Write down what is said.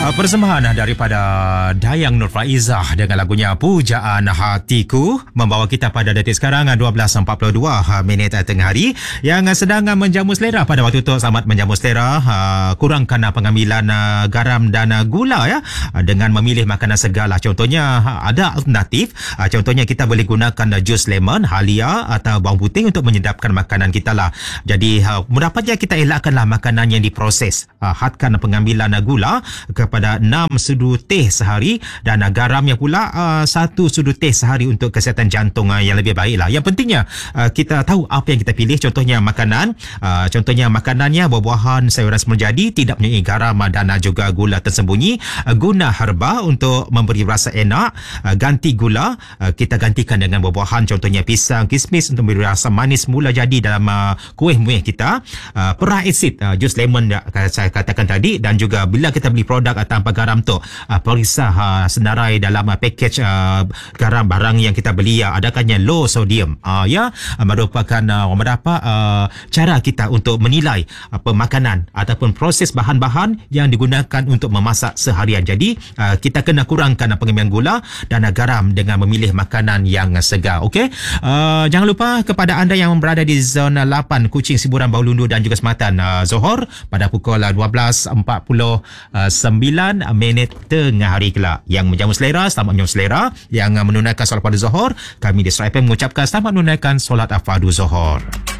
Persembahan daripada Dayang Nur Faizah dengan lagunya Pujaan Hatiku membawa kita pada detik sekarang 12.42 minit tengah hari yang sedang menjamu selera pada waktu itu. Selamat menjamu selera. Kurangkan pengambilan garam dan gula ya dengan memilih makanan segar lah. Contohnya ada alternatif. Contohnya kita boleh gunakan jus lemon, halia atau bawang putih untuk menyedapkan makanan kita lah. Jadi mudahnya kita elakkanlah makanan yang diproses. Hadkan pengambilan gula kepada 6 sudu teh sehari dan garamnya pula 1 sudu teh sehari untuk kesihatan jantung yang lebih baik lah. Yang pentingnya kita tahu apa yang kita pilih. Contohnya makanannya buah-buahan, sayuran semula jadi, tidak mempunyai garam dan juga gula tersembunyi. Guna herba untuk memberi rasa enak. Ganti gula, kita gantikan dengan buah-buahan, contohnya pisang, kismis untuk memberi rasa manis mula jadi dalam kuih-muih kita. Perah asid, jus lemon saya katakan tadi, dan juga bila kita beli produk tanpa garam tu, periksa senarai dalam package garam barang yang kita beli adakannya low sodium. Merupakan cara kita untuk menilai pemakanan ataupun proses bahan-bahan yang digunakan untuk memasak seharian. Jadi kita kena kurangkan pengambilan gula dan garam dengan memilih makanan yang segar. Okey, jangan lupa kepada anda yang berada di zon 8 Kuching, Siburan, Bawalundu dan juga Sematan, Johor pada pukul 12.49 minit tengah hari kelak. Yang menjamu selera, selamat menjamu selera. Yang menunaikan solat pada Zohor, kami di Sri FM mengucapkan selamat menunaikan solat Fardhu Zohor.